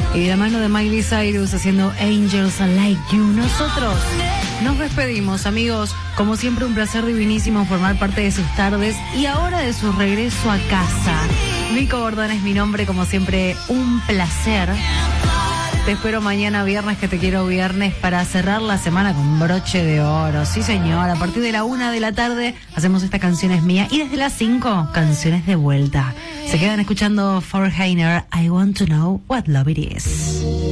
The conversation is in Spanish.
Y de la mano de Miley Cyrus haciendo Angels Like You. Nosotros nos despedimos, amigos. Como siempre, un placer divinísimo formar parte de sus tardes y ahora de su regreso a casa. Vico Bordón es mi nombre, como siempre, un placer. Te espero mañana viernes, que te quiero viernes, para cerrar la semana con broche de oro. Sí, señor, a partir de la 1 de la tarde hacemos esta canción es mía y desde las 5, canciones de vuelta. Se quedan escuchando For Heiner, I Want to Know What Love It Is.